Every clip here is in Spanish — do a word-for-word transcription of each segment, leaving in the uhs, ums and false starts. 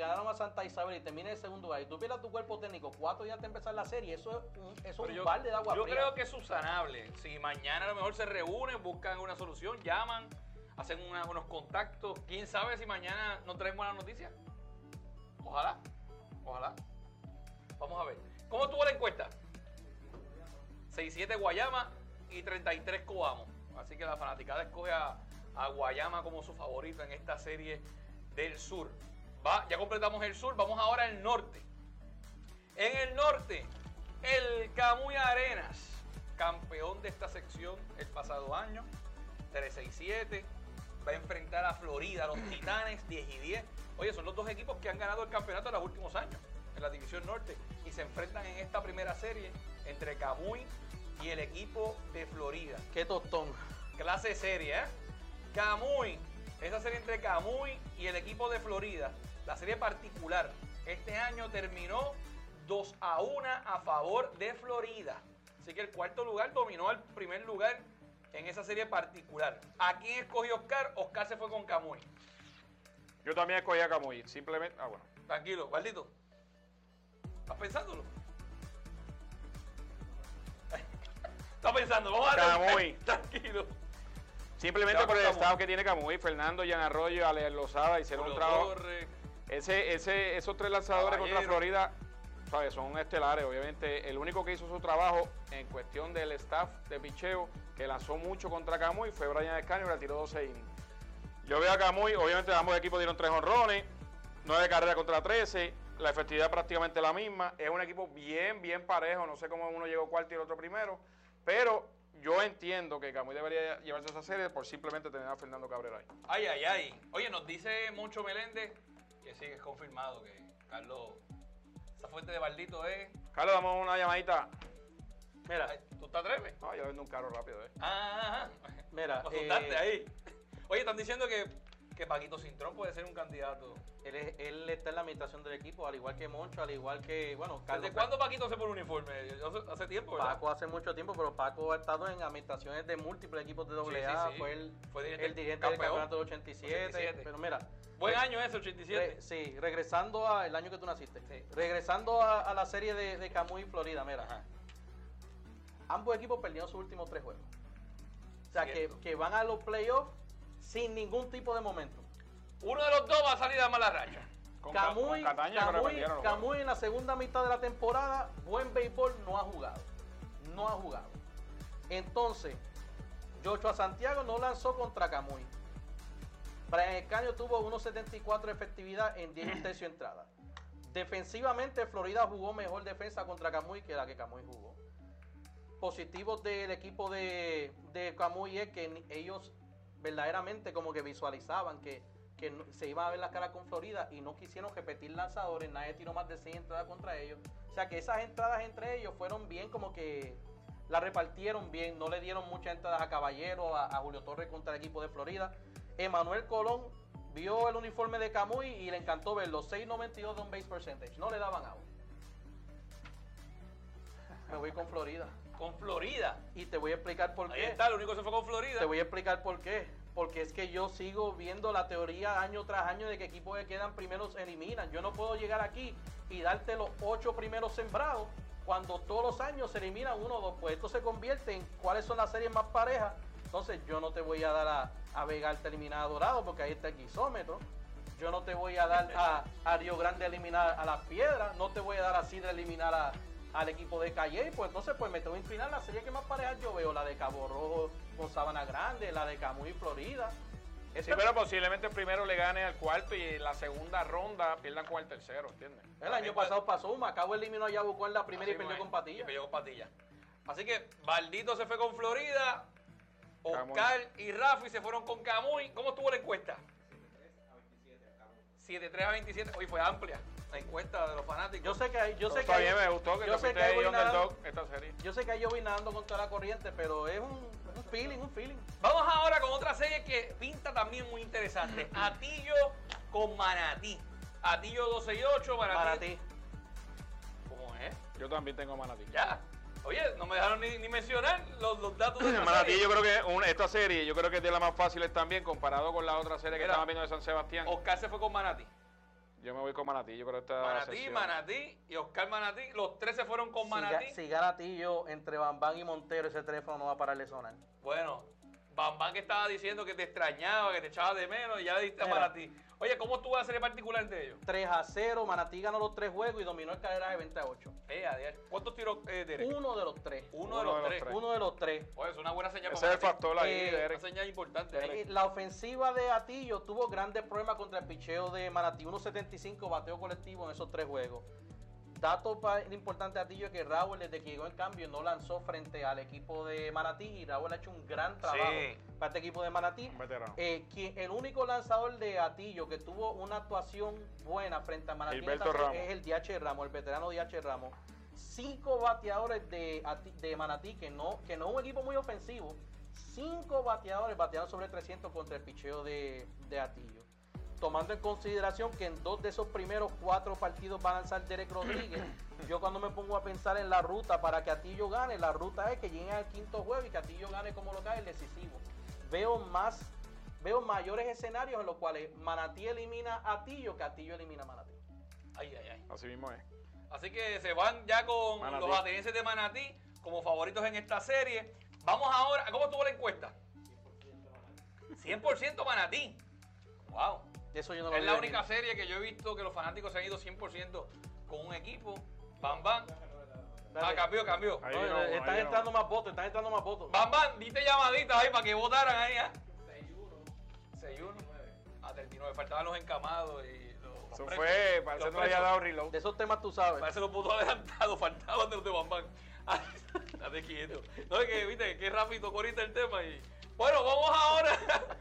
ganaron a Santa Isabel y termina en el segundo lugar y tú pierdas tu cuerpo técnico cuatro días antes de empezar la serie, eso es un, eso es un yo, balde de agua Yo fría. creo que es subsanable. Si mañana a lo mejor se reúnen, buscan una solución, llaman, hacen una, unos contactos. ¿Quién sabe si mañana nos traen buenas noticias? Ojalá, ojalá. Vamos a ver. ¿Cómo estuvo la encuesta? seis siete Guayama y treinta y tres Coamo. Así que la fanaticada escoge a, a Guayama como su favorito en esta serie del sur. Va, ya completamos el sur, vamos ahora al norte. En el norte, el Camuy Arenas, campeón de esta sección el pasado año, trece y siete, va a enfrentar a Florida, los Titanes, diez y diez. Oye, son los dos equipos que han ganado el campeonato en los últimos años, en la división norte, y se enfrentan en esta primera serie entre Camuy y el equipo de Florida. Qué tostón. Clase serie, ¿eh? Camuy, esa serie entre Camuy y el equipo de Florida, la serie particular, este año terminó dos a uno a favor de Florida. Así que el cuarto lugar dominó al primer lugar en esa serie particular. ¿A quién escogió Oscar? Oscar se fue con Camuy. Yo también escogí a Camuy, simplemente... Ah, bueno. Tranquilo, Baldito. ¿Estás pensándolo? ¿Estás pensando? Vamos a Camuy. Tranquilo. Simplemente por el Camuy. estado que tiene Camuy, Fernando, Jan Arroyo, Ale Lozada, hicieron Julio un trabajo... Torres. Ese, ese, esos tres lanzadores Caballero. contra Florida, ¿sabes? Son estelares, obviamente. El único que hizo su trabajo en cuestión del staff de picheo, que lanzó mucho contra Camuy, fue Brian Escanio, que le tiró doce innings. Yo veo a Camuy, obviamente ambos equipos dieron tres honrones, nueve carreras contra trece, la efectividad prácticamente la misma. Es un equipo bien, bien parejo, no sé cómo uno llegó cuarto y el otro primero, pero yo entiendo que Camuy debería llevarse esa serie por simplemente tener a Fernando Cabrera ahí. Ay, ay, ay. Oye, nos dice Moncho Meléndez que sí, que es confirmado que Carlos, esa fuente de Baldito es... Carlos, damos una llamadita. Mira, Ay, ¿tú te atreves? No, yo vendo un carro rápido, ¿eh? Ah, mira, lo asustaste eh, ahí. Oye, están diciendo que, que Paquito Cintrón puede ser un candidato. él, es- él está en la administración del equipo, al igual que Moncho, al igual que, bueno, Carlos. ¿Desde cuándo Paquito se pone uniforme? Yo- Hace, hace tiempo, ¿verdad? Paco hace mucho tiempo, pero Paco ha estado en administraciones de múltiples equipos de doble A, Sí, sí, sí. fue el, Fue dirigente- el dirigente del campeón. campeonato del ochenta y siete, ochenta y siete. pero mira, Buen re- año ese, ochenta y siete. re- sí, regresando al año que tú naciste, Sí. regresando a, a la serie de, de Camuy y Florida, mira, Ajá. ambos equipos perdieron sus últimos tres juegos, o sea, que, Cierto. que van a los playoffs sin ningún tipo de momento. Uno de los dos va a salir a mala racha. Con Ca- Camuy, con Cataña, creo que Camuy, perdieron los Camuy en la segunda mitad de la temporada, buen béisbol, no ha jugado. No ha jugado. Entonces, Joshua Santiago no lanzó contra Camuy. Brian Escanio tuvo uno setenta y cuatro de efectividad en diez y un tercio entrada. Defensivamente, Florida jugó mejor defensa contra Camuy que la que Camuy jugó. Positivos del equipo de, de Camuy es que ni- ellos verdaderamente como que visualizaban que, que no- se iban a ver las caras con Florida y no quisieron repetir lanzadores, nadie tiró más de seis entradas contra ellos. O sea que esas entradas entre ellos fueron bien, como que la repartieron bien, no le dieron muchas entradas a Caballero, a, a Julio Torres contra el equipo de Florida. Emanuel Colón vio el uniforme de Camuy y le encantó verlo, seis noventa y dos de on base percentage, no le daban out. Me voy con Florida Con Florida. y te voy a explicar por Ahí qué. está, el único que se fue con Florida. Te voy a explicar por qué. Porque es que yo sigo viendo la teoría año tras año de que equipos que quedan primeros se eliminan. Yo no puedo llegar aquí y darte los ocho primeros sembrados cuando todos los años se eliminan uno o dos. Pues esto se convierte en cuáles son las series más parejas. Entonces yo no te voy a dar a, a Vegarte eliminar a Dorado porque ahí está el guisómetro. Yo no te voy a dar a, a Río Grande eliminar a Las Piedras. No te voy a dar a Sidra eliminar a, al equipo de Calle. Pues entonces pues me tengo que inclinar la serie que más parejas yo veo. La de Cabo Rojo con Sabana Grande, la de Camuy y Florida. Sí, Esta- pero posiblemente el primero le gane al cuarto y en la segunda ronda pierdan con el tercero, ¿entiendes? El año pasado pasó, Macao eliminó a Yabucoa en la primera y Así perdió fue. con Patilla. Y perdió con Patilla. Así que Baldito se fue con Florida, Oscar y Rafi se fueron con Camuy. ¿Cómo estuvo la encuesta? siete tres a veintisiete. Hoy fue amplia la encuesta de los fanáticos. Yo sé que hay, yo sé que Está hay- bien, me gustó que yo te sé que fuiste hay ahí voy underdog nadando- esta serie. yo sé que ahí yo voy nadando con toda la corriente, pero es un, un feeling, un feeling. Vamos ahora con otra serie que pinta también muy interesante. Atillo con Manatí. Atillo doce y ocho, Manatí. Para ti. ¿Cómo es? Yo también tengo Manatí. Ya. Oye, no me dejaron ni, ni mencionar los, los datos de esta Manatí serie. yo creo que un- esta serie yo creo que es de las más fáciles también comparado con la otra serie que Mira. estamos viendo de San Sebastián. Oscar se fue con Manatí. Yo me voy con Manatí, yo creo que esta Manatí, sesión. Manatí y Oscar Manatí. Los tres se fueron con Si, Manatí. ga- si gana Tillo entre Bambán y Montero, ese teléfono no va a parar de sonar. Bueno, Bambán que estaba diciendo que te extrañaba, que te echaba de menos y ya le diste a Mira. Manatí. Oye, ¿cómo estuvo la serie particular entre ellos? tres a cero, Manatí ganó los tres juegos y dominó el Caleraje veinte a ocho. Eh, adiós. ¿Cuántos tiros, eh, Derek? Uno de los tres. Uno de los tres. Uno de los tres. Oye, es una buena señal Ese para es el Manatí. factor ahí, Eh, Derek. Una señal importante. Eh, La ofensiva de Atillo tuvo grandes problemas contra el picheo de Manatí. uno setenta y cinco bateo colectivo en esos tres juegos. Dato pa- importante de Atillo es que Raúl, desde que llegó en cambio, no lanzó frente al equipo de Manatí. Y Raúl ha hecho un gran trabajo Sí. para este equipo de Manatí. Un veterano. Eh, quien- el único lanzador de Atillo que tuvo una actuación buena frente a Manatí en Gilberto esta serie Ramos. es el D H Ramos, el veterano D H Ramos. Cinco bateadores de, Ati- de Manatí, que no, que no es un equipo muy ofensivo. Cinco bateadores batearon sobre trescientos contra el picheo de, de Atillo. Tomando en consideración que en dos de esos primeros cuatro partidos va a lanzar Derek Rodríguez, yo cuando me pongo a pensar en la ruta para que Atillo gane, la ruta es que lleguen al quinto juego y que Atillo gane como local el decisivo. Veo más, veo mayores escenarios en los cuales Manatí elimina a Atillo que Atillo elimina a Manatí. Ay, ay, ay. Así mismo es. Así que se van ya con Manatí. los atenienses de Manatí como favoritos en esta serie. Vamos ahora, ¿cómo estuvo la encuesta? cien por ciento Manatí. Wow. Eso yo no lo Es vi la venir. única serie que yo he visto que los fanáticos se han ido cien por ciento con un equipo. Bam, bam. Ah, Espérate. cambió, cambió. Ahí No, vino uno, ahí están vino entrando uno. más votos, están entrando más votos. Bam, bam, diste llamaditas ahí para que votaran ahí. ¿eh? seis uno. A treinta y nueve. Faltaban los encamados y los. Eso los fue, presos. parece Los que no le había presos. dado reload. De esos temas tú sabes. Parece los putos adelantados, faltaban de los de Bam Bam. Date quieto. No, es que, viste, qué rápido corriste el tema y... Bueno, vamos ahora...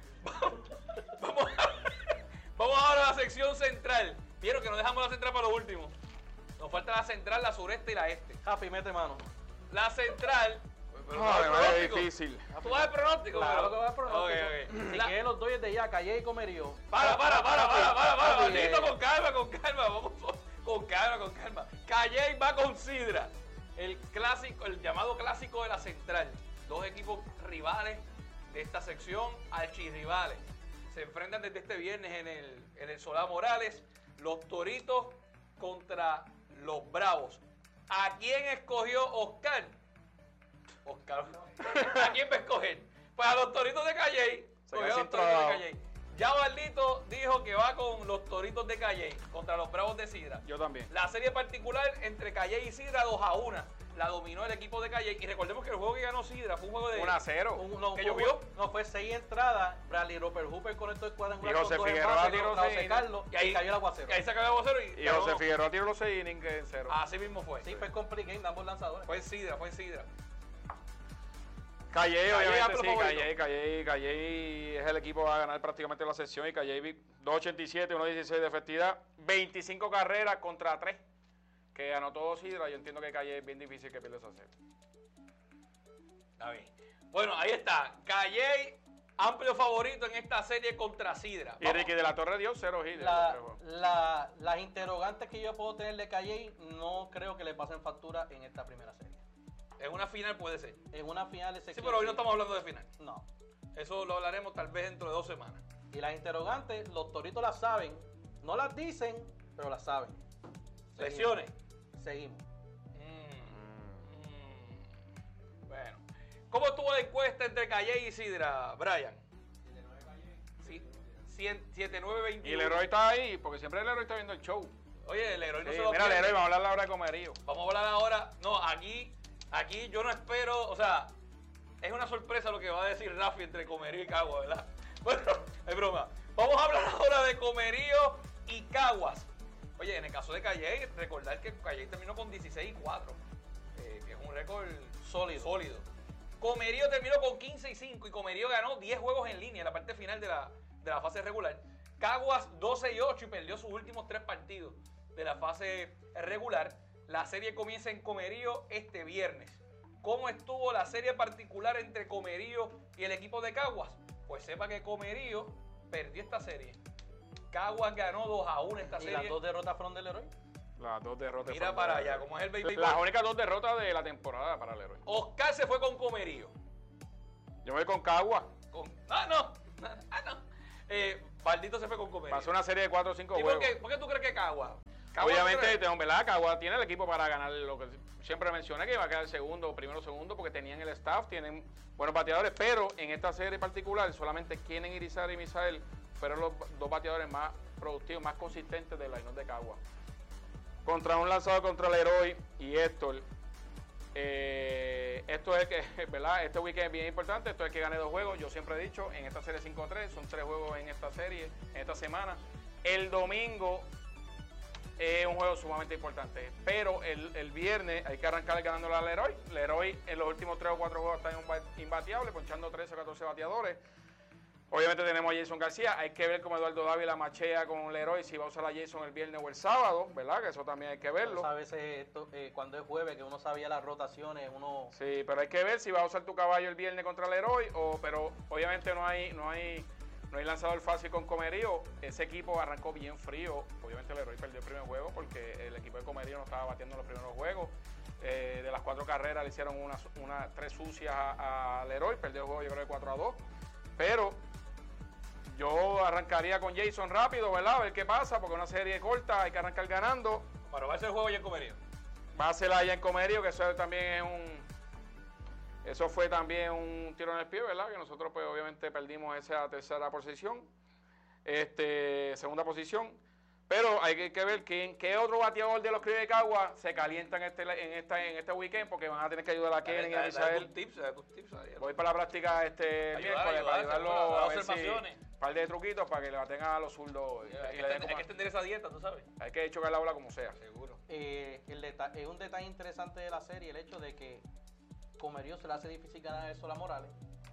vamos, a- vamos ahora a la sección central. Vieron que nos dejamos la central para lo último. Nos falta la central, la sureste y la este. Happy, mete mano. La central... pero Ay, ¿tú vas al madre, es pronóstico? difícil. ¿Tú vas al pronóstico? Claro Pero- que va a pronóstico. Ok, ok. Si La- quieren los Dodgers de ya, Calle y Comerío. Para, para, para, para, para, para, Papi, maldito, eh, con calma, con calma, vamos con calma, con calma. Calle va con Sidra, el clásico, el llamado clásico de la central. Dos equipos rivales de esta sección, archirrivales. Se enfrentan desde este viernes en el, en el Solá Morales, los Toritos contra los Bravos. ¿A quién escogió Oscar? Oscar, ¿a quién va a escoger? Pues a los Toritos de Calle. Se Escogió quedó a sin los Toritos de trabajo. Calle. Ya Baldito dijo que va con los Toritos de Calle contra los Bravos de Sidra. Yo también. La serie particular entre Calle y Sidra dos a uno. La dominó el equipo de Calle. Y recordemos que el juego que ganó Sidra fue un juego de... uno a cero. Un- no, ¿Que fue- llovió? No, fue seis entradas. Bradley Roper Hooper conectó el cuadrangular. Y José con dos Figueroa envases, tiró contra seis José innings. Carlos, Y ahí- y cayó el aguacero. Y ahí se acabó el aguacero y... Y ganó. José Figueroa tiró los seis innings en cero. Así mismo fue. Sí, fue complicado de ambos lanzadores. Fue en Sidra, fue en Sidra. Calle, Calle, obviamente amplio sí, favorito. Calle, Calle, Calle es el equipo que va a ganar prácticamente la sesión y Calle dos ochenta y siete, uno dieciséis de efectividad, veinticinco carreras contra tres, que anotó dos Sidra. Yo entiendo que Calle es bien difícil que pierda esa serie. Está bien. Bueno, ahí está. Calle, amplio favorito en esta serie contra Sidra. Y Vamos. Ricky de la Torre dio cero hits. en los La, tres juegos. la- las interrogantes que yo puedo tener de Calle no creo que le pasen factura en esta primera serie. En una final puede ser. En una final de Sí, sección. pero hoy no estamos hablando de final. No. Eso lo hablaremos tal vez dentro de dos semanas. Y las interrogantes, los toritos las saben. No las dicen, pero las saben. Seguimos. Lesiones. Seguimos. Mm, mm. Bueno. ¿Cómo estuvo la encuesta entre Calle y Sidra, Brian? Sí, siete nueve Y veintiuno. Leroy está ahí, porque siempre Leroy está viendo el show. Oye, el Leroy no Sí, se lo mira, pierde. Leroy, vamos a hablar ahora de comerío. Vamos a hablar ahora. No, aquí, aquí yo no espero, o sea, es una sorpresa lo que va a decir Rafi entre Comerío y Cagua, ¿verdad? Bueno, es broma. Vamos a hablar ahora de Comerío y Caguas. Oye, en el caso de Calle, recordar que Calle terminó con dieciséis y cuatro, eh, que es un récord Sólido. sólido. Comerío terminó con quince y cinco y Comerío ganó diez juegos en línea en la parte final de la, de la fase regular. Caguas doce y ocho y perdió sus últimos tres partidos de la fase regular. La serie comienza en Comerío este viernes. ¿Cómo estuvo la serie particular entre Comerío y el equipo de Caguas? Pues sepa que Comerío perdió esta serie. Caguas ganó dos a uno esta ¿Y serie. las dos derrotas fueron del Leroy? Las dos derrotas. Mira fueron para de- allá, como es el béisbol. Las únicas dos derrotas de la temporada para Leroy. Oscar se fue con Comerío. Yo me voy con Cagua. Con... Ah, no. Ah, no. eh, Baldito se fue con Comerío. Pasó una serie de cuatro o cinco ¿Y juegos. por qué, por qué tú crees que Cagua? Cagua Obviamente, no tengo, ¿verdad? Cagua tiene el equipo para ganar lo que siempre mencioné, que iba a quedar segundo, primero, segundo, porque tenían el staff, tienen buenos bateadores, pero en esta serie particular, solamente Kenen Irizarry y Misael fueron los dos bateadores más productivos, más consistentes del line de Cagua. Contra un lanzador contra el Leroy y Héctor. Eh, esto es que, ¿verdad? Este weekend es bien importante, esto es que gane dos juegos. Yo siempre he dicho, en esta serie cinco tres, son tres juegos en esta serie, en esta semana. El domingo es un juego sumamente importante, pero el, el viernes hay que arrancar ganándole al Leroy. Leroy en los últimos tres o cuatro juegos está imbateable, ponchando trece o catorce bateadores. Obviamente tenemos a Jason García, hay que ver cómo Eduardo Dávila machea con Leroy, si va a usar a Jason el viernes o el sábado, ¿verdad? Que eso también hay que verlo. A veces esto, eh, cuando es jueves, que uno sabía las rotaciones, uno... Sí, pero hay que ver si va a usar tu caballo el viernes contra Leroy, o, pero obviamente no hay, no hay, no hay lanzador fácil con Comerío. Ese equipo arrancó bien frío, obviamente Leroy perdió el primer juego porque el equipo de Comerío no estaba batiendo los primeros juegos. Eh, de las cuatro carreras le hicieron una, una, tres sucias a, a Leroy, perdió el juego yo creo de cuatro a dos, pero... Yo arrancaría con Jason rápido, ¿verdad? A ver qué pasa, porque es una serie corta, hay que arrancar ganando. Pero va a ser el juego ya en Comerío. Va a ser allá en Comerío, que eso también es un... Eso fue también un tiro en el pie, ¿verdad? Que nosotros pues obviamente perdimos esa tercera posición, este, segunda posición. Pero hay que, que ver quién, qué otro bateador de los Criollos de Cagua se calienta en este, en, esta, en este weekend, porque van a tener que ayudar a Kenen y a Misael. Voy para la práctica este miércoles para ayudarlo a ver si un par de truquitos para que le baten a los zurdos. Yeah, hay, que extender, hay que extender esa dieta, tú sabes. Hay que chocar la bola como sea. Seguro. Eh, el deta- es un detalle interesante de la serie el hecho de que Comerío se le hace difícil ganar el Sola Morales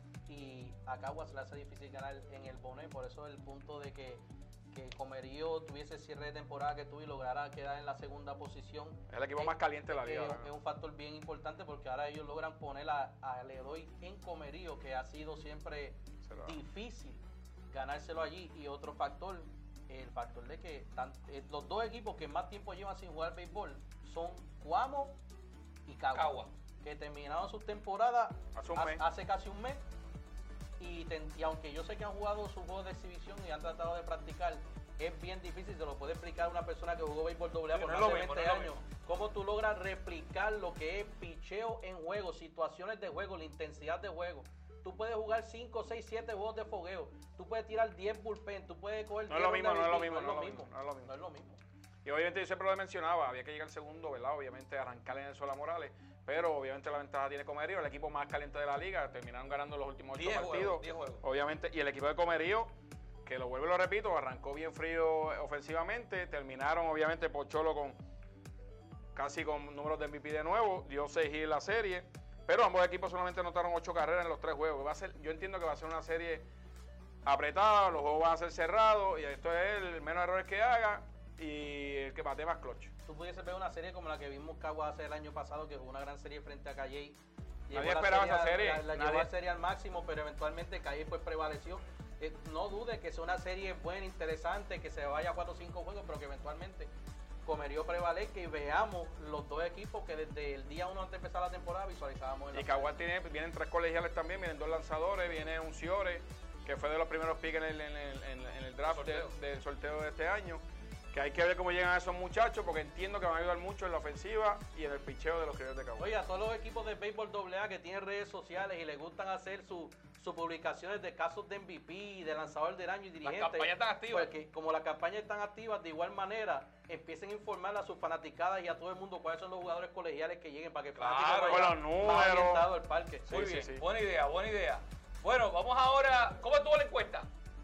y a Cagua se le hace difícil ganar en el Bonet. Por eso el punto de que que Comerío tuviese cierre de temporada que tuvo y lograra quedar en la segunda posición. Es el equipo es, más caliente de la liga. Es, es un factor bien importante porque ahora ellos logran poner a, a Leroy en Comerío, que ha sido siempre difícil ganárselo allí. Y otro factor, el factor de que tan, eh, los dos equipos que más tiempo llevan sin jugar béisbol son Cuamo y Cagua, Cagua. que terminaron sus temporadas hace, hace, hace casi un mes. Y, ten, y aunque yo sé que han jugado sus juegos de exhibición y han tratado de practicar, es bien difícil, se lo puede explicar una persona que jugó béisbol doble A por más de veinte años. Cómo tú logras replicar lo que es picheo en juego, situaciones de juego, la intensidad de juego. Tú puedes jugar cinco, seis, siete juegos de fogueo, tú puedes tirar diez bullpen, tú puedes coger no es lo mismo, no es lo mismo, no es lo mismo, no es lo mismo, no es lo mismo. Y obviamente yo siempre lo mencionaba, había que llegar al segundo, ¿verdad? Obviamente arrancar en el Sola Morales, pero obviamente la ventaja tiene Comerío, el equipo más caliente de la liga, terminaron ganando los últimos ocho partidos. diez juegos. Obviamente, y el equipo de Comerío, que lo vuelvo y lo repito, arrancó bien frío ofensivamente, terminaron obviamente Pocholo con casi con números de M V P de nuevo, dio seis hits en la serie, pero ambos equipos solamente anotaron ocho carreras en los tres juegos. Va a ser, yo entiendo que va a ser una serie apretada, los juegos van a ser cerrados, y esto es el menos errores que haga y el que bate más clutch. Tú pudieses ver una serie como la que vimos Cagua hacer el año pasado, que fue una gran serie frente a Calley. Nadie esperaba esa serie. La, la Nadie. llevó a serie al máximo, pero eventualmente Calley pues prevaleció. Eh, no dude que sea una serie buena, interesante, que se vaya a cuatro o cinco juegos, pero que eventualmente Comerío prevalezca y veamos los dos equipos que desde el día uno antes de empezar la temporada visualizábamos en la Y Cagua tiene, vienen tres colegiales también, vienen dos lanzadores, viene un Ciore, que fue de los primeros picks en el, en el, en el, en el draft del de, de sorteo de este año. Que hay que ver cómo llegan esos muchachos, porque entiendo que van a ayudar mucho en la ofensiva y en el picheo de los Criollos de Cagua. Oye, a todos los equipos de béisbol doble A que tienen redes sociales y les gustan hacer sus su publicaciones de casos de M V P, de lanzador del año y dirigente. Las campañas están activas. Porque como las campañas están activas, de igual manera, empiecen a informar a sus fanaticadas y a todo el mundo cuáles son los jugadores colegiales que lleguen para que el claro, con los números. al parque. Sí, Muy sí, bien, sí. buena idea, buena idea. Bueno, vamos ahora. ¿Cómo estuvo la encuesta?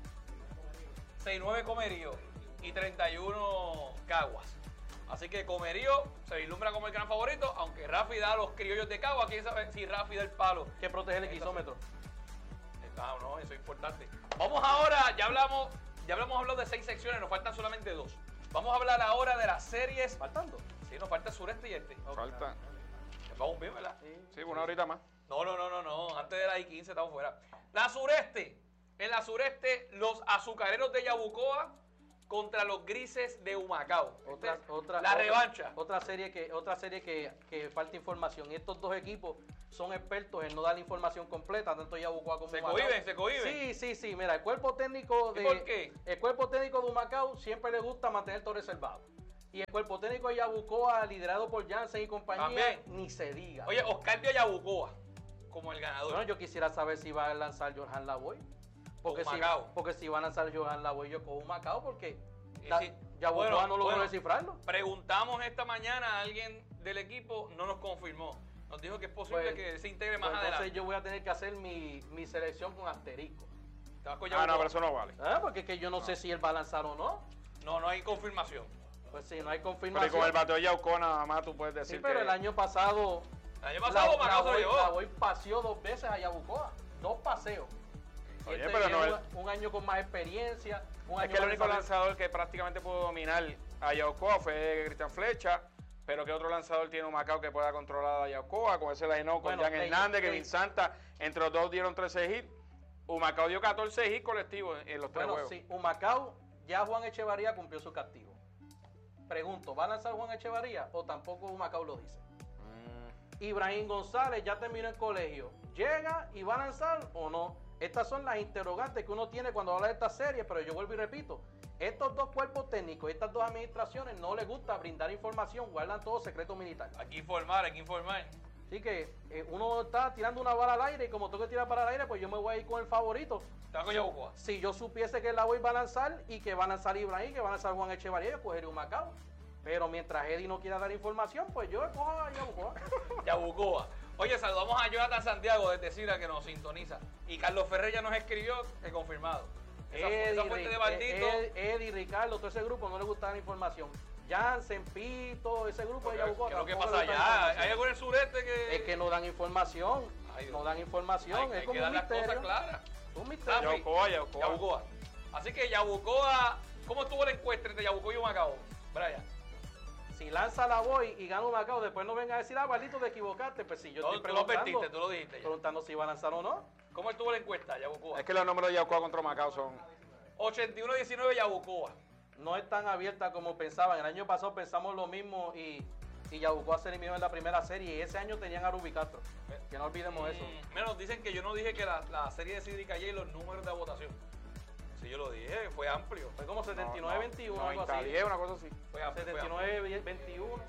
seis nueve Comerío y treinta y uno Caguas. Así que Comerío se vislumbra como el gran favorito, aunque Rafi da a los Criollos de Cagua. ¿Quién sabe si Rafi da el palo? Que protege el equisómetro. Ah, no, eso es importante. Vamos ahora, ya hablamos, ya hablamos hablado de seis secciones, nos faltan solamente dos. Vamos a hablar ahora de las series. ¿Faltando? Sí, nos falta el sureste y este. Falta. Vamos bien, ¿verdad? Sí, sí, una horita más. No, no, no, no, no. Antes de la I quince estamos fuera. La sureste. En la sureste, los azucareros de Yabucoa contra los Grises de Humacao. Otra, Este, otra, la otra- revancha. Otra serie que, otra serie que, que falta información. Y estos dos equipos son expertos en no dar la información completa, tanto Yabucoa como Se Humacao. cohiben, se cohiben. Sí, sí, sí. Mira, el cuerpo técnico ¿Y de. por qué? El cuerpo técnico de Humacao siempre le gusta mantener todo reservado. Y el cuerpo técnico de Yabucoa, liderado por Jansen y compañía, También. ni se diga. Oye, Oscar vio a Yabucoa como el ganador. Bueno, yo quisiera saber si va a lanzar Johan Lavoy. Porque Con si, Macao. porque si va a lanzar Johan Lavoy, yo cojo Macao, porque Y la- si- Yabucoa bueno, no logró bueno. descifrarlo. Preguntamos esta mañana a alguien del equipo, no nos confirmó. Nos dijo que es posible Pues, que se integre más Pues adelante. entonces yo voy a tener que hacer mi, mi selección con asterisco. ¿Te vas con Ah, Yabucoa? no, pero eso no vale. ¿Ah? Porque es que yo no, sé si él va a lanzar o no. No, no hay confirmación. Pues si no hay Pero y confirmación. con el bateo de Yauco nada más tú puedes decir sí, pero que... el año pasado El año pasado Macao se lo llevó. Lavoy paseó dos veces a Yabucoa. Dos paseos. Y Oye, este pero no viene el- un, un año con más experiencia. Un Es año que el más único desarroll- lanzador que prácticamente pudo dominar a Yaucoa fue Cristian Flecha, pero que otro lanzador tiene un Macao que pueda controlar a Yaucoa, con ese line con Bueno, Jan Ley- Hernández, Ley- Kevin Santa, entre los dos dieron trece hits. Humacao dio catorce hits colectivos en los tres Bueno, juegos. sí, Humacao, ya Juan Echevarría cumplió su castigo. Pregunto, ¿va a lanzar Juan Echevarría o tampoco Humacao lo dice? Mm, Ibrahim González ya terminó el colegio. ¿Llega y va a lanzar o no? Estas son las interrogantes que uno tiene cuando habla de esta serie, pero yo vuelvo y repito, estos dos cuerpos técnicos, estas dos administraciones no les gusta brindar información, guardan todo secreto militar. Hay que informar, hay que informar. Así que eh, uno está tirando una bala al aire y como tengo que tirar para el aire, pues yo me voy a ir con el favorito. ¿Te vas con Yabucoa? Si yo supiese que la voy a lanzar y que va a lanzar Ibrahim, que va a lanzar Juan Echevarría, yo cogería un Macao. Pero mientras Eddie no quiera dar información, pues yo cojo a Yabucoa. Yabucoa. Oye, saludamos a Jonathan Santiago desde Sira que nos sintoniza. Y Carlos Ferrer ya nos escribió que confirmado. Esa, Eddie, esa fuente de Ri- Baldito. Ed- Eddie, Ricardo, todo ese grupo no le gusta dar información. Jansen, Pito, ese grupo de ¿Qué Yabucoa. es lo que tampoco pasa le gusta allá? dar ¿Hay información. algo en el sureste que.? Es que no dan información. Ay, Dios. no dan información. hay, es hay como que un dar las misterio. cosas claras. Un misterio. Rafi, Yabucoa, Yabucoa. Yabucoa. Así que Yabucoa. ¿Cómo estuvo la encuesta entre Yabucoa y Humacao? Brian. Si lanza la voy y gana un Macao, después no venga a decir, ah, Baldito, te equivocaste. Pues si yo No, estoy tú lo preguntando, advertiste, tú lo dijiste ya. preguntando si va a lanzar o no. ¿Cómo estuvo la encuesta, Yabucoa? Es que los números de Yaucoa contra Macao son... ochenta y uno diecinueve Yabucoa. No es tan abierta como pensaban. El año pasado pensamos lo mismo y, y Yabucoa se eliminó en la primera serie. Y ese año tenían a Ruby Castro. Que no olvidemos eso. Mm, menos dicen que yo no dije que la, la serie de Sidri Calle y los números de votación. Sí, yo lo dije, fue amplio. Fue como setenta y nueve veintiuno, algo noventa así. diez, una cosa así. Fue amplio, fue setenta y amplio. nueve veintiuno.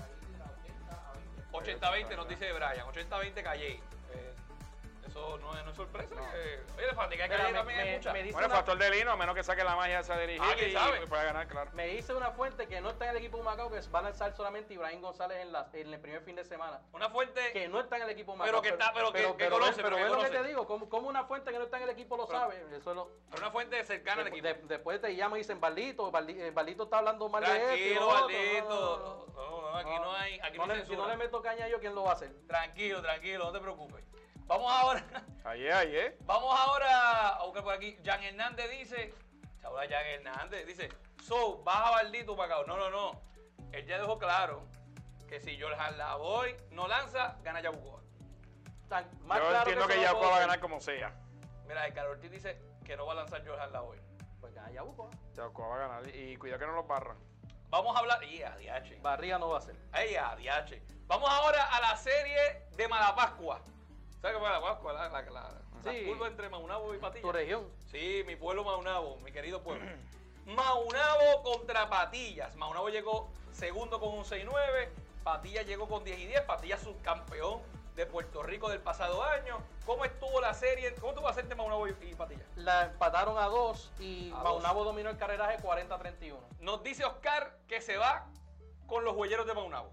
ochenta veinte nos dice Brian, ochenta veinte Calle. Eh, eso no es, no es sorpresa. No. que- oye, la fanaticada de Mira, Calle me- también me- es mucha. me dice Bueno, el una- factor de Lino, a menos que saque la magia esa dirigir Ah, ¿quién y, sabe? y pueda ganar, claro. Me dice una fuente que no está en el equipo Macao, que va a lanzar solamente Ibrahim González en, la, en el primer fin de semana. Una fuente Que no está en el equipo Macao. Pero que está- pero que- que conoce, Pero pero que es lo que conoce. te digo, como, como una fuente que no está en el equipo lo Pero- sabe. Eso es lo, una fuente cercana al de- equipo. de- después te llaman y dicen, Baldito, Baldi- eh, Baldito está hablando mal de esto. y Tranquilo, lo otro". Baldito. No, no, aquí no hay, aquí no No hay le- si censura. no le meto caña yo, ¿quién lo va a hacer? Tranquilo, tranquilo, no te preocupes. Vamos ahora, Ayer, ayer. vamos ahora a buscar por aquí. Jan Hernández dice, chabla Jan Hernández, dice, so, baja Baldito para acá. No, no, no. Él ya dejó claro que si Jorge Lavoy no lanza, gana Yabucoa. Tan- más Yo claro entiendo que, eso no Yaucoa puedo va a ser. ganar como sea. Mira, el Carlos Ortiz dice que no va a lanzar Jorge Lavoy. Pues gana Yabucoa. Yaucoa va a ganar. Y cuidado que no los barran. Vamos a hablar. Y a D H. Barriga no va a ser. Ay, a D H. Vamos ahora a la serie de Malapascua. ¿Sabes qué fue Malapascua? La, la, la, la Sí. curva entre Maunabo y Patilla. Tu región. Sí, mi pueblo Maunabo, mi querido pueblo. Maunabo contra Patillas. Maunabo llegó segundo con un seis nueve. Patilla llegó con diez y diez. Patilla subcampeón de Puerto Rico del pasado año. ¿Cómo estuvo la serie? ¿Cómo estuvo la serie de Maunabo y, y Patilla? La empataron a dos y A Maunabo dominó el carreraje cuarenta a treinta y uno. Nos dice Oscar que se va con los huelleros de Maunabo.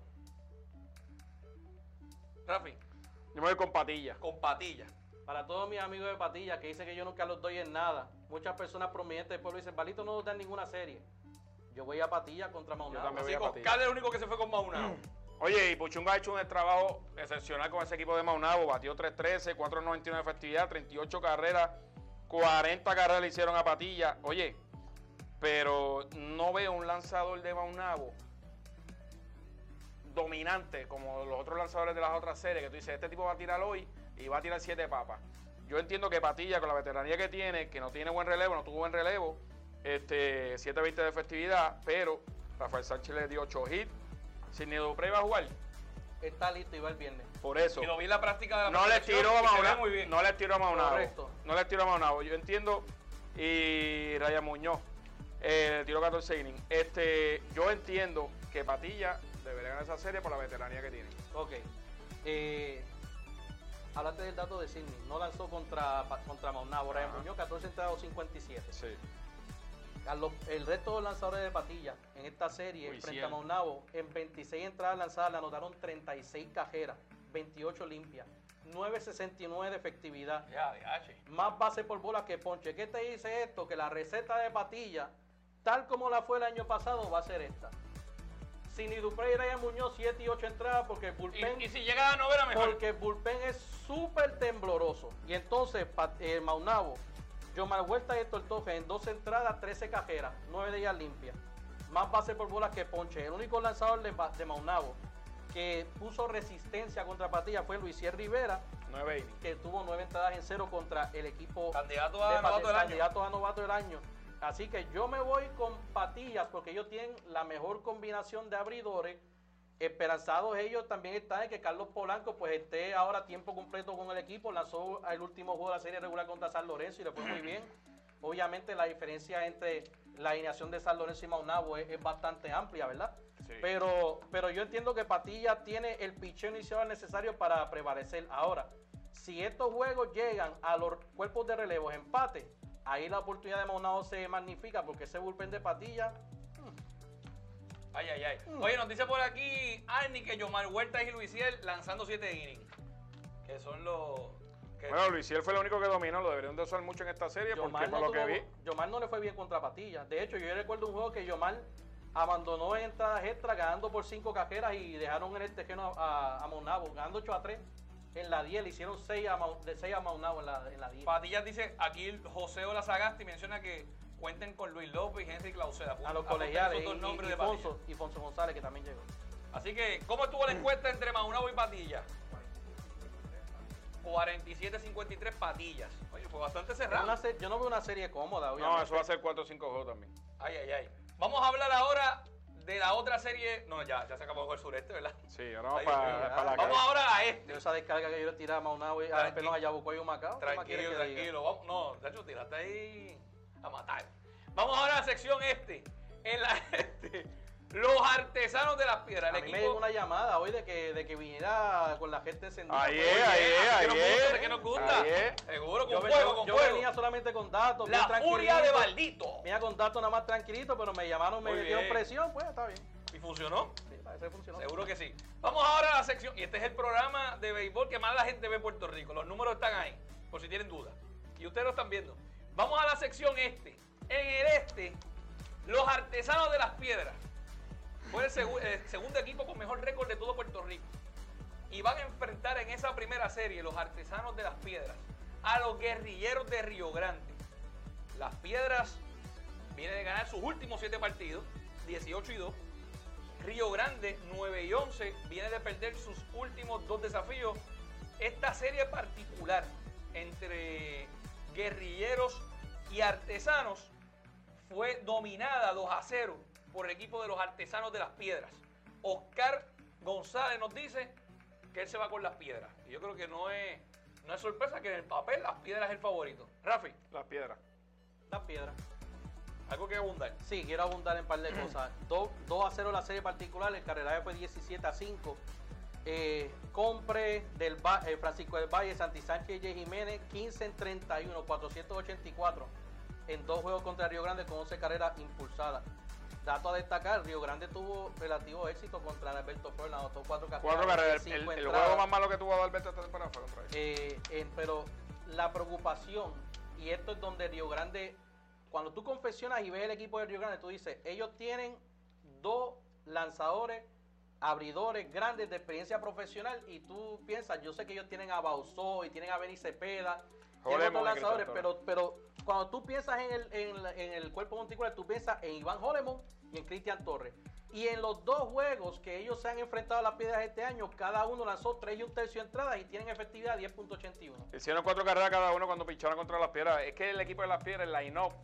Rafi, Yo me voy con Patilla. con Patilla. Para todos mis amigos de Patilla que dicen que yo nunca los doy en nada, muchas personas prominentes del pueblo dicen, Balito no nos da en ninguna serie. Yo voy a Patilla contra Maunabo. también. Así voy que a Patilla. Oscar es el único que se fue con Maunabo. Oye, y Puchunga ha hecho un trabajo excepcional con ese equipo de Maunabo. Batió tres trece, cuatro noventa y nueve de efectividad, treinta y ocho carreras, cuarenta carreras le hicieron a Patilla. Oye, pero no veo un lanzador de Maunabo dominante como los otros lanzadores de las otras series, que tú dices, este tipo va a tirar hoy y va a tirar siete papas. Yo entiendo que Patilla, con la veteranía que tiene, que no tiene buen relevo, no tuvo buen relevo, este, siete veinte de efectividad, pero Rafael Sánchez le dio ocho hits. Sidney Duprey va a jugar. Está listo y va el viernes. Por eso. Y lo vi en la práctica de la No le tiró a Maunabo. muy bien. No le tiró a Maunabo. Correcto. No le tiró a Maunabo. Yo entiendo. Y Ryan Muñoz eh, le tiró catorce innings. Este, yo entiendo que Patilla debería ganar esa serie por la veteranía que tiene. Ok. Eh, Háblate del dato de Sidney. No lanzó contra, contra Maunabo. Ryan Muñoz, catorce entradas, cincuenta y siete. Sí. A los- el resto de los lanzadores de Patilla en esta serie Uy, frente sí, a eh. Maunabo, en veintiséis entradas lanzadas le anotaron treinta y seis carreras, veintiocho limpias, nueve sesenta y nueve de efectividad, Ya, de H. más base por bola que ponche. ¿Qué te dice esto? Que la receta de Patilla, tal como la fue el año pasado, va a ser esta. Sidney Duprey y Ryan Muñoz, siete y ocho entradas porque el bullpen... Y, y si llega a la novena, mejor. Porque el bullpen es súper tembloroso. Y entonces, pa- eh, Maunabo, Yomar Huerta y Héctor Toje en dos entradas, trece carreras, nueve de ellas limpias. Más base por bolas que ponche. El único lanzador de, Ba- de Maunabo que puso resistencia contra Patilla fue Luisier Rivera, nueve innings. que tuvo nueve entradas en cero contra el equipo Candidato de a Pat- novato del año. candidato a novato del año. Así que yo me voy con Patillas porque ellos tienen la mejor combinación de abridores. Esperanzados ellos también están en que Carlos Polanco pues esté ahora a tiempo completo con el equipo. Lanzó el último juego de la serie regular contra San Lorenzo y le fue muy bien. Obviamente la diferencia entre la alineación de San Lorenzo y Maunabo es, es bastante amplia, ¿verdad? Sí. Pero, pero yo entiendo que Patilla tiene el picheo inicial necesario para prevalecer. Ahora, si estos juegos llegan a los cuerpos de relevo empate, ahí la oportunidad de Maunabo se magnifica porque ese bullpen de Patilla... Ay, ay, ay. Mm. Oye, nos dice por aquí Arnie que Yomar Huerta y Luisiel lanzando siete innings. Que son los... que- Bueno, Luisiel fue el único que dominó. Lo deberían de usar mucho en esta serie porque Yomar por no, lo que tuvo- vi. Yomar no le fue bien contra Patilla. De hecho, yo recuerdo un juego que Yomar abandonó en entradas extra ganando por cinco cajeras y dejaron en el tejeno a, a Maunabo, ganando ocho a tres en la diez. Le hicieron seis a, Mau- de seis a Maunabo en la, en la diez. Patillas dice, aquí José Olazagasti menciona que cuenten con Luis López y Henry Clausel. Apunta- A los apunten colegiales esos dos y, nombres y, de Fonso, Patillas. y Fonso González que también llegó. Así que, ¿cómo estuvo la encuesta entre Maunabo y Patillas? cuarenta y siete a cincuenta y tres Patillas. Oye, fue bastante cerrado. Una se- yo no veo una serie cómoda, No, obviamente. eso va a ser cuatro o cinco juegos también. Ay, ay, ay. Vamos a hablar ahora de la otra serie. No, ya, ya se acabó el sureste, ¿verdad? Sí, ahora vamos Ay, para, Dios mío. para la Vamos calle. ahora a este. De esa descarga que yo le tiré a Maunabo y a, Tranqui- perdón, a Yabucoy y Humacao. ¿qué más quieres Tranquilo, que diga? tranquilo. Vamos, no, de hecho, tiraste ahí a matar. Vamos ahora a la sección este. En la este. Los artesanos de las piedras. A El mí me llegó equipo. una llamada hoy de que, de que viniera con la gente encendida. Ahí Pues, es, ahí es, ¿De ahí qué nos gusta? es. ¿De qué nos gusta? Ahí es. Seguro, Yo, con ve- fuego, yo- con yo fuego. venía solamente con datos. La bien furia de tranquilito. Baldito. Venía con datos nada más tranquilito, pero me llamaron, me Muy metieron bien. presión, pues está bien. ¿Y funcionó? Sí, parece que funcionó. Seguro que sí. Vamos ahora a la sección. Y este es el programa de béisbol que más la gente ve en Puerto Rico. Los números están ahí, por si tienen dudas. Y ustedes lo están viendo. Vamos a la sección este. En el este, los artesanos de las piedras. Fue el, segu- el segundo equipo con mejor récord de todo Puerto Rico. Y van a enfrentar en esa primera serie, los artesanos de las piedras, a los guerrilleros de Río Grande. Las piedras vienen de ganar sus últimos siete partidos, dieciocho y dos. Río Grande, nueve y once, viene de perder sus últimos dos desafíos. Esta serie particular entre guerrilleros y artesanos fue dominada dos a cero por el equipo de los artesanos de las piedras. Oscar González nos dice que él se va con las piedras. Y yo creo que no es, no es sorpresa que en el papel las piedras es el favorito. Rafi, Las piedras. Las piedras. algo que abundar. Sí, quiero abundar en un par de cosas. dos a cero la serie particular, el carreraje fue diecisiete a cinco. Eh, Compre del Va- eh, Francisco del Valle, Santi Sánchez y Jay Jiménez, quince en treinta y uno, cuatrocientos ochenta y cuatro en dos juegos contra Río Grande con once carreras impulsadas. Dato a destacar, Río Grande tuvo relativo éxito contra Alberto Flores, anotó cuatro carreras. Cuatro carreras. en El, cinco el entradas. juego más malo que tuvo Alberto esta temporada fue contra él. Eh, eh, pero la preocupación, y esto es donde Río Grande, cuando tú confeccionas y ves el equipo de Río Grande, tú dices, ellos tienen dos lanzadores, abridores grandes de experiencia profesional, y tú piensas, yo sé que ellos tienen a Bauzó y tienen a Benny Cepeda, tienen Holemon otros y lanzadores, Cristian pero, pero cuando tú piensas en el, en, la- en el cuerpo monticular, tú piensas en Iván Holemon y en Cristian Torres. Y en los dos juegos que ellos se han enfrentado a las piedras este año, cada uno lanzó tres y un tercio entradas y tienen efectividad diez punto ochenta y uno. Hicieron cuatro carreras cada uno cuando pincharon contra las piedras. Es que el equipo de las piedras, el line-up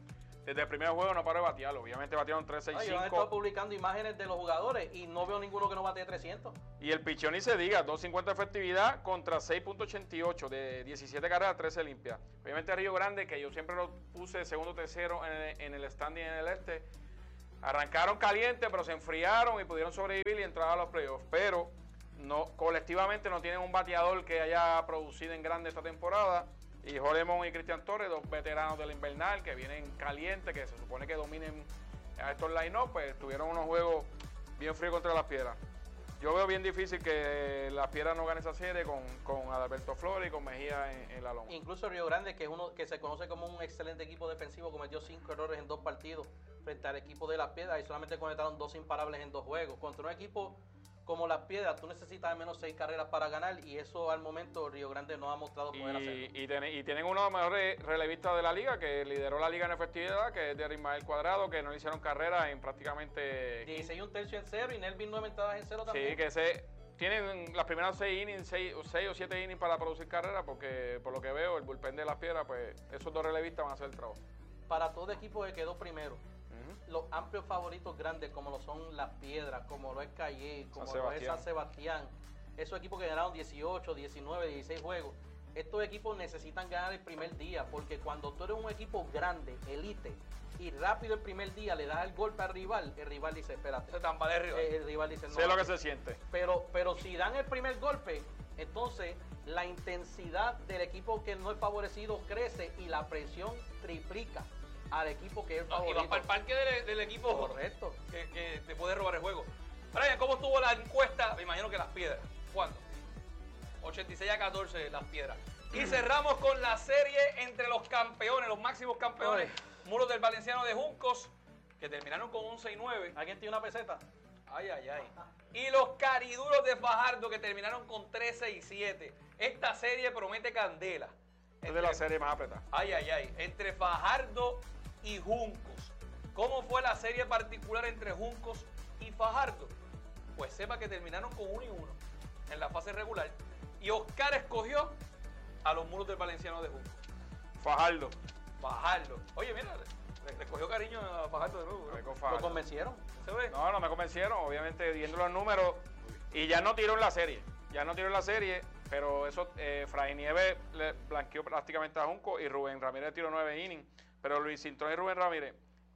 desde el primer juego no paró de batear. Obviamente batearon tres seis Ay, cinco. yo he estado publicando imágenes de los jugadores y no veo ninguno que no batee trescientos. Y el pichón ni se diga, dos cincuenta de efectividad contra seis punto ochenta y ocho de diecisiete carreras, trece limpias. Obviamente Río Grande, que yo siempre lo puse segundo tercero en el, en el standing en el este, arrancaron caliente, pero se enfriaron y pudieron sobrevivir y entrar a los playoffs. Pero no, colectivamente no tienen un bateador que haya producido en grande esta temporada. Y Jolemón y Cristian Torres, dos veteranos del invernal que vienen calientes, que se supone que dominen a estos line-up, pues tuvieron unos juegos bien fríos contra las Piedras. Yo veo bien difícil que las Piedras no gane esa serie con, con Adalberto Flores y con Mejía en, en la loma. Incluso Río Grande, que es uno que se conoce como un excelente equipo defensivo, cometió cinco errores en dos partidos frente al equipo de Las Piedras y solamente conectaron dos imparables en dos juegos. Contra un equipo como Las Piedras, tú necesitas al menos seis carreras para ganar y eso al momento Río Grande no ha mostrado poder hacerlo. Y, y, ten, y tienen uno de los mejores relevistas de la liga, que lideró la liga en efectividad, que es de Ismael Cuadrado, que no le hicieron carrera en prácticamente... dieciséis y un tercio en cero y Nelvin nueve entradas en cero también. Sí, que se... Tienen las primeras seis innings, seis, seis o siete innings para producir carreras, porque por lo que veo, el bullpen de Las Piedras, pues esos dos relevistas van a hacer el trabajo. Para todo equipo que quedó primero, uh-huh. Los amplios favoritos grandes, como lo son Las Piedras, como lo es Calle, como San lo es San Sebastián, esos equipos que ganaron dieciocho, diecinueve, dieciséis juegos, estos equipos necesitan ganar el primer día, porque cuando tú eres un equipo grande, elite, y rápido el primer día le das el golpe al rival, el rival dice, espérate. Se tambaleó el rival. Eh, el rival dice, no. Sé lo que se siente. Pero, pero si dan el primer golpe, entonces la intensidad del equipo que no es favorecido crece y la presión triplica al equipo que es No, favorito. y vas para el parque del, del equipo Correcto. Que, que te puede robar el juego. Brian, ¿cómo estuvo la encuesta? Me imagino que Las Piedras. ¿Cuándo? ochenta y seis a catorce Las Piedras. Y cerramos con la serie entre los campeones, los máximos campeones. Ay. Muros del Valenciano de Juncos, que terminaron con once y nueve. ¿Alguien tiene una peseta? Ay, ay, ay. Y los Cariduros de Fajardo, que terminaron con trece y siete. Esta serie promete candela. Es de la serie más apretada. Ay, ay, ay. Entre Fajardo y Juncos. ¿Cómo fue la serie particular entre Juncos y Fajardo? Pues sepa que terminaron con uno y uno en la fase regular. Y Oscar escogió a los Muros del Valenciano de Juncos. Fajardo. Fajardo. Oye, mira, le, le cogió cariño a Fajardo de nuevo. Me con ¿Lo Fajardo. convencieron? ¿Se ve? No, no me convencieron, obviamente viendo los números. Y ya no tiró en la serie. Ya no tiró en la serie, pero eso, eh, Fray Nieves le blanqueó prácticamente a Junco y Rubén Ramírez tiró nueve innings. Pero Luis Cintrón y Rubén Ramírez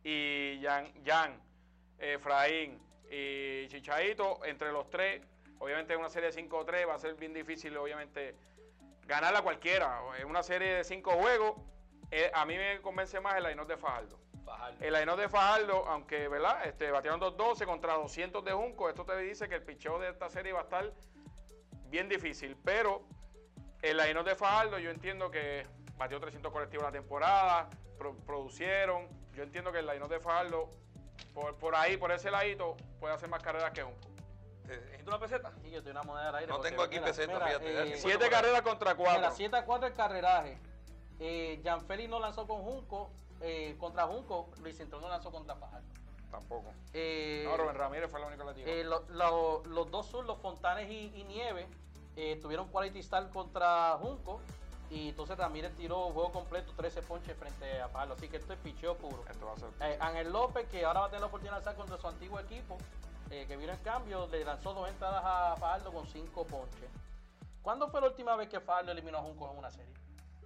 y Jan, Jan eh, Efraín y Chichaito, entre los tres, obviamente en una serie de cinco tres va a ser bien difícil, obviamente, ganarla cualquiera. En una serie de cinco juegos, eh, a mí me convence más el line-up de Fajardo. Fajardo. El line-up de Fajardo, aunque, ¿verdad? Este, batearon dos doce contra doscientos de Junco, esto te dice que el picheo de esta serie va a estar bien difícil, pero el line-up de Fajardo yo entiendo que batió trescientos colectivos la temporada, pro, producieron, yo entiendo que el line-up de Fajardo, por, por ahí, por ese ladito, puede hacer más carreras que Junco. ¿Necesitas una peseta? Sí, yo tengo una moneda al aire. No porque, tengo aquí mira, peseta, mira, fíjate. eh, Siete carreras contra cuatro. Mira, siete a cuatro el carreraje. Eh, Gianfeli no lanzó con Junco, eh, contra Junco, Luis Cintrón no lanzó contra Fajardo. Tampoco. Eh, No, Rubén Ramírez fue el único que la tiró. eh, lo- lo- los dos sur, los Fontanes y, y Nieves, eh, tuvieron quality start contra Junco. Y entonces Ramírez tiró juego completo, trece ponches frente a Fajardo. Así que esto es picheo puro. Esto va a ser. Eh, Ángel López, que ahora va a tener la oportunidad de lanzar contra su antiguo equipo, eh, que vino en cambio, le lanzó dos entradas a Fajardo con cinco ponches. ¿Cuándo fue la última vez que Fajardo eliminó a Junco en una serie?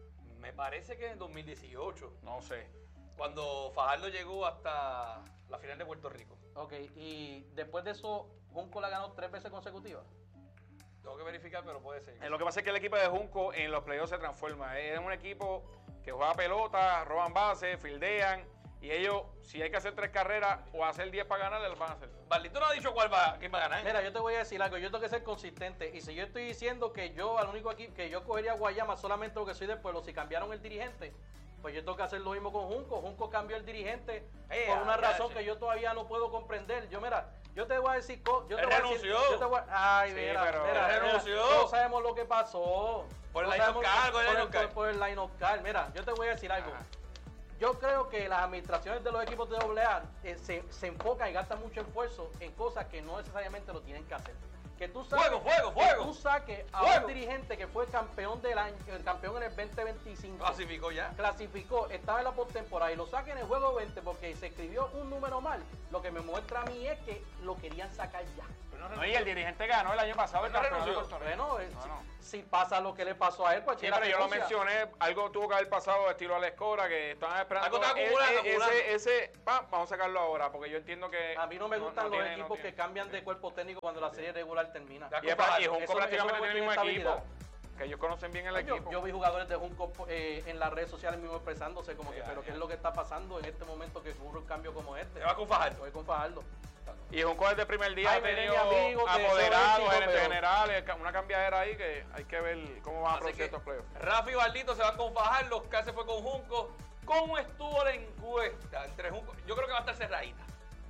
Me parece que en el dos mil dieciocho, No sé. cuando Fajardo llegó hasta la final de Puerto Rico. Ok, y después de eso, Junco la ganó tres veces consecutivas. Tengo que verificar, pero puede ser. Eh, Lo que pasa es que el equipo de Junco en los playoffs se transforma. Es un equipo que juega pelota, roban bases, fildean. Y ellos, si hay que hacer tres carreras o hacer diez para ganar, las van a hacer. Valdito no ha dicho cuál va, quién va a ganar. Mira, yo te voy a decir algo, yo tengo que ser consistente. Y si yo estoy diciendo que yo, al único equipo que yo cogería a Guayama solamente porque soy del pueblo, si cambiaron el dirigente, pues yo tengo que hacer lo mismo con Junco. Junco cambió el dirigente Eh, por una ya, razón sí. que yo todavía no puedo comprender. Yo, mira, yo te voy a decir... co- Yo te Él voy a decir- renunció. yo te voy a- ay, Sí, mira, pero- mira, Él mira, renunció. todos sabemos lo que pasó. Por el Todos line of sabemos- car, por el por line of car. por- por el line of car. Mira, yo te voy a decir algo. Ajá. Yo creo que las administraciones de los equipos de doble A eh, se, se enfocan y gastan mucho esfuerzo en cosas que no necesariamente lo tienen que hacer. Que tú saques, Fuego, fuego, que fuego. tú saques a Fuego. un dirigente que fue campeón del año, el campeón en el veinte veinticinco. Clasificó ya. Clasificó, estaba en la postemporada y lo saque en el juego veinte porque se escribió un número mal. Lo que me muestra a mí es que lo querían sacar ya. Pero No, y el dirigente ganó el año pasado el No campeonato de renunció. Puerto Rico. Bueno, eh, No, no. si, si pasa lo que le pasó a él, Sí, cualquiera pero yo lo renuncia. mencioné, algo tuvo que haber pasado estilo Alex Cora, que estaban esperando. Algo está e- acumulando, e- acumulando. Ese, ese, pa, vamos a sacarlo ahora, porque yo entiendo que. A mí no me no- gustan no los tiene- no equipos tiene. que cambian de cuerpo técnico cuando la serie regular termina. Ya. Y, es pa- y Eso- Junco eso prácticamente me tiene el mismo vuelve equipo. inestabilidad. Que ellos conocen bien el Yo, equipo. yo vi jugadores de Junco eh, en las redes sociales mismo expresándose como que, Ya, pero ya. ¿qué es lo que está pasando en este momento que ocurre un cambio como este? Se va con Fajardo. Voy con Fajardo. Y Junco desde el primer día Ay, ha tenido miren, mi amigo, te deseo apoderados, éxito, gerentes pero- generales, ca- una cambiadera ahí que hay que ver cómo van a Así producir que estos playoffs. Rafi y Baldito se van con Fajardo, Oscar se fue con Junco. ¿Cómo estuvo la encuesta entre Junco? Yo creo que va a estar cerradita.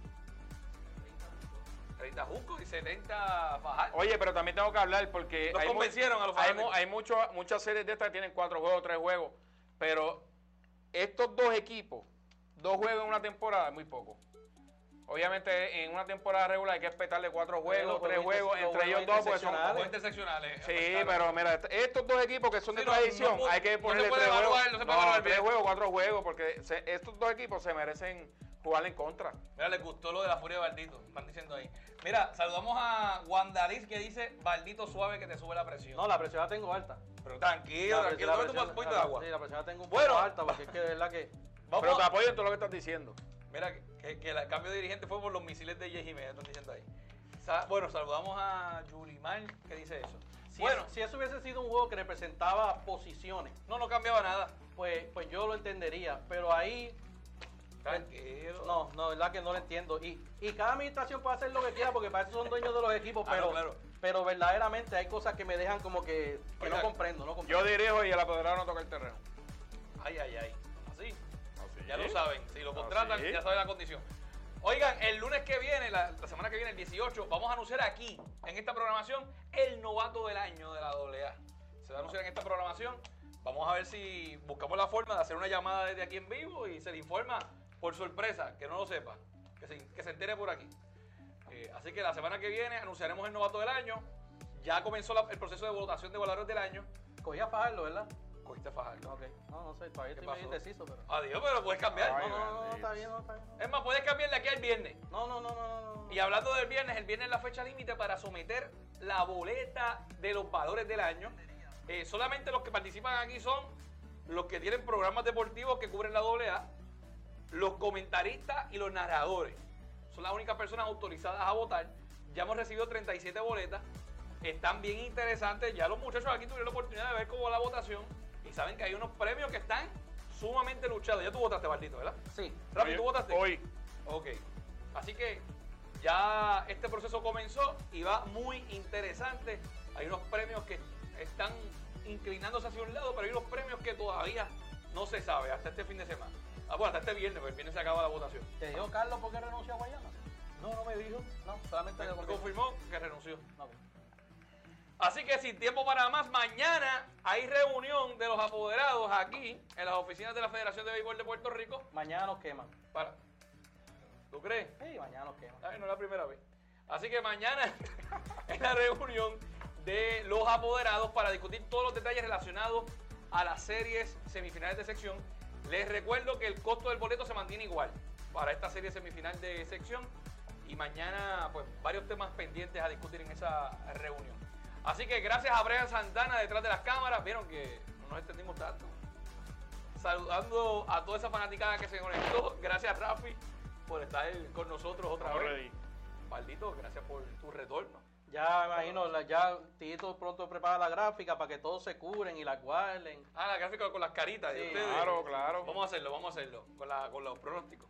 treinta Junco y setenta Fajardo. Oye, pero también tengo que hablar porque Los hay, mu- convencieron a los hay, fanáticos. mu- hay mucho- muchas series de estas que tienen cuatro juegos, tres juegos, pero estos dos equipos, dos juegos en una temporada es muy poco. Obviamente en una temporada regular hay que respetarle cuatro juegos, los tres juegos juegos, inter- los entre ellos juegos dos porque son... Los interseccionales. interseccionales. Sí, pero mira, est- estos dos equipos que son de Sí, no, tradición, no pu- hay que no se ponerle puede tres evaluar, juegos, no se puede evaluar tres bien. juegos, cuatro juegos, porque se- estos dos equipos se merecen jugar en contra. Mira, les gustó lo de la furia de Baldito. Están diciendo ahí. Mira, saludamos a Wandaliz que dice: Baldito suave que te sube la presión. No, la presión la tengo alta. Pero tranquilo, La tranquilo. presión- Tómate un la poquito de presión- agua. Sí, la presión la tengo un Bueno. poco alta porque es que de verdad que... Vamos Pero te a- apoyo en todo lo que estás diciendo. Mira, que, que- que el cambio de dirigente fue por los misiles de J. Jiménez, están diciendo ahí. Sa- bueno, saludamos a Yulimar que dice eso. Si, bueno, eso, si eso hubiese sido un juego que representaba posiciones, no, no cambiaba nada. pues, pues yo lo entendería. Pero ahí, Tranquilo. no, no, verdad que no lo entiendo. Y, y cada administración puede hacer lo que quiera porque para eso son dueños de los equipos, Ah, pero, no, claro. pero verdaderamente hay cosas que me dejan como que, que Oiga, no comprendo, no comprendo. Yo dirijo y el apoderado no toca el terreno. Ay, ay, ay. Así. Así. Ya lo saben. Si lo Ah, contratan, sí. ya saben la condición. Oigan, el lunes que viene, la, la semana que viene, el dieciocho, vamos a anunciar aquí, en esta programación, el novato del año de la doble A. Se va a anunciar en esta programación. Vamos a ver si buscamos la forma de hacer una llamada desde aquí en vivo y se le informa por sorpresa, que no lo sepa, que se, que se entere por aquí. Eh, así que la semana que viene anunciaremos el novato del año. Ya comenzó la- el proceso de votación de voladores del año. Cogí a Fajardo, ¿verdad? Cogiste a Fajardo. Ok, no, no sé, todavía ¿Qué estoy medio pasó? indeciso, pero... Adiós, pero puedes cambiar. Ay, No, no, no, no, bendito. está bien, no, está bien. Es más, puedes cambiar de aquí al viernes. No, no, no, no, no, no. Y hablando del viernes, el viernes es la fecha límite para someter la boleta de los valores del año. Eh, solamente los que participan aquí son los que tienen programas deportivos que cubren la doble A, los comentaristas y los narradores. Son las únicas personas autorizadas a votar. Ya hemos recibido treinta y siete boletas. Están bien interesantes. Ya los muchachos aquí tuvieron la oportunidad de ver cómo va la votación. Y saben que hay unos premios que están sumamente luchados. Ya tú votaste, Baldito, ¿verdad? Sí. Rafi, ¿tú votaste? Hoy. Ok. Así que ya este proceso comenzó y va muy interesante. Hay unos premios que están inclinándose hacia un lado, pero hay unos premios que todavía no se sabe hasta este fin de semana. Ah, bueno, hasta este viernes, porque el viernes se acaba la votación. ¿Te dijo Carlos por qué renunció a Guayama? No, no me dijo. No, solamente Me le confirmó. confirmó que renunció. Ok. Así que sin tiempo para más, mañana hay reunión de los apoderados aquí en las oficinas de la Federación de Béisbol de Puerto Rico. Mañana nos queman. Para... ¿Tú crees? Sí, mañana nos queman. Ay, no es la primera vez. Así que mañana es la reunión de los apoderados para discutir todos los detalles relacionados a las series semifinales de sección. Les recuerdo que el costo del boleto se mantiene igual para esta serie semifinal de sección y mañana pues varios temas pendientes a discutir en esa reunión. Así que gracias a Brian Santana detrás de las cámaras. Vieron que no nos extendimos tanto. Saludando a toda esa fanaticada que se conectó. Gracias, Rafi, por estar con nosotros otra Estamos vez. ready. Maldito, gracias por tu retorno. Ya me imagino, la- ya Tito pronto prepara la gráfica para que todos se curen y la guarden. Ah, la gráfica con las caritas de Sí, ustedes. Claro, claro. Vamos a hacerlo, vamos a hacerlo. Con, la, con los pronósticos.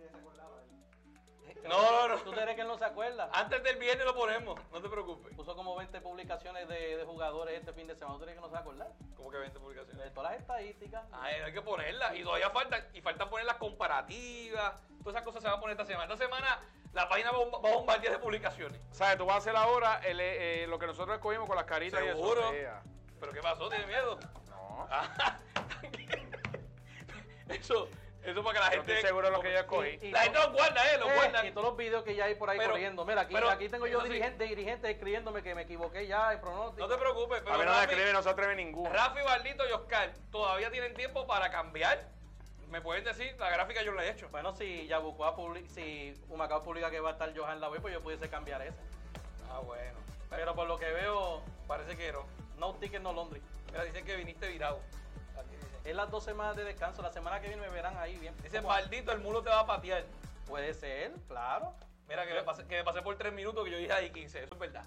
No, no, ¿Tú no. crees que él no se acuerda? Antes del viernes lo ponemos, no te preocupes. Puso como veinte publicaciones de, de jugadores este fin de semana. ¿Tú crees que no se va a acordar? ¿Cómo que veinte De publicaciones? todas las estadísticas. Ay, hay que ponerlas. Y todavía falta, y falta poner las comparativas. Todas esas cosas se van a poner esta semana. Esta semana la página va a bomba- va a bombardear de publicaciones. ¿Sabes? Tú vas a hacer ahora el, eh, lo que nosotros escogimos con las caritas Seguro. y eso. Yeah. ¿Pero qué pasó? ¿Tiene miedo? No. Ah, eso, Eso para que la Yo gente... estoy seguro de lo que yo escogí. Y- y- La gente los guarda, eh, los Eh, guardan. y todos los videos que ya hay por ahí Pero- corriendo. Mira, aquí, pero- aquí tengo yo eso sí. dirigentes dirigentes escribiéndome que me equivoqué ya, el pronóstico. No te preocupes, pero A mí no me Rafi, escribe, no se atreve ninguno. Rafi, Baldito y Oscar todavía tienen tiempo para cambiar. ¿Me pueden decir? La gráfica yo la he hecho. Bueno, si Yabucoa publica, si Humacao publica que va a estar Johan Lavoe, pues yo pudiese cambiar ese. Ah, bueno. Pero por lo que veo, Parece que no. no ticket, no Londres. Mira, dicen que viniste virado. Aquí dicen. Es las dos semanas de descanso. La semana que viene me verán ahí bien. Dice, ¿Cómo? maldito, el mulo te va a patear. Puede ser, claro. Mira, que me pasé, que me pasé por tres minutos que yo dije ahí quince. Eso es verdad.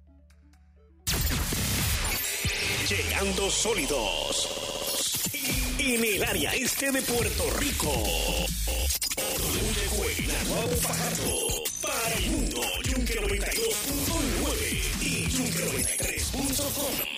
Llegando sólidos en el área este de Puerto Rico. W Guaynabo Fajardo para el mundo. Yunque noventa y dos punto nueve y Yunque noventa y tres punto com.